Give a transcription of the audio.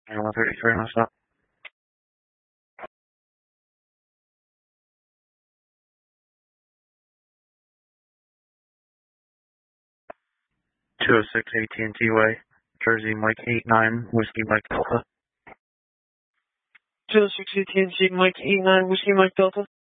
133, no stop. 206 AT&T Way, Jersey, Mike 89, Whiskey Mike Delta. 206 AT&T Mike 89, Whiskey Mike Delta.